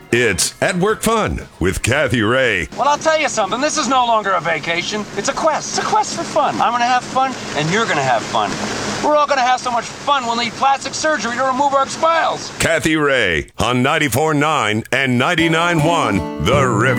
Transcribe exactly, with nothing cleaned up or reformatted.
It's At Work Fun with Kathy Ray. Well, I'll tell you something. This is no longer a vacation. It's a quest. It's a quest for fun. I'm going to have fun, and you're going to have fun. We're all going to have so much fun we'll need plastic surgery to remove our smiles. Kathy Ray on ninety-four point nine and ninety-nine point one The River.